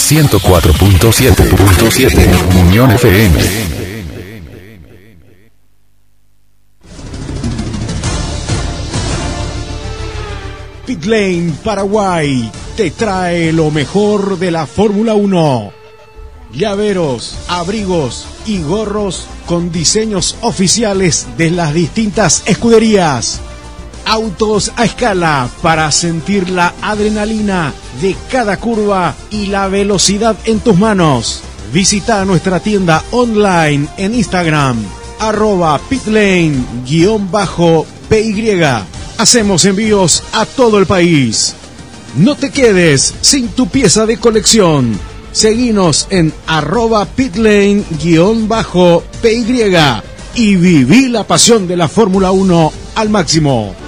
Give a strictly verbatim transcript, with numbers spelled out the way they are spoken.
ciento cuatro punto siete Unión F M. Pitlane Paraguay te trae lo mejor de la Fórmula uno. Llaveros, abrigos y gorros con diseños oficiales de las distintas escuderías. Autos a escala para sentir la adrenalina de cada curva y la velocidad en tus manos. Visita nuestra tienda online en Instagram, arroba pitlane-py. Hacemos envíos a todo el país. No te quedes sin tu pieza de colección. Seguinos en arroba pitlane-py y viví la pasión de la Fórmula uno al máximo.